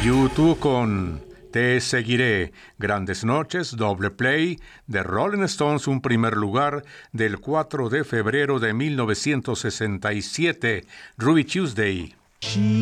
YouTube con Te Seguiré, Grandes Noches, doble play de Rolling Stones, un primer lugar del 4 de febrero de 1967, Ruby Tuesday.